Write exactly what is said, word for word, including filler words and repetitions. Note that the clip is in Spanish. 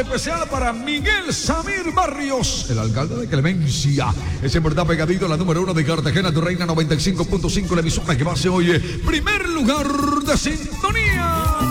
especial para Miguel Samir Barrios, el alcalde de Clemencia. Es en verdad pegadito, la número uno de Cartagena, tu reina noventa y cinco punto cinco, la emisora que va a ser hoy primer lugar de sintonía.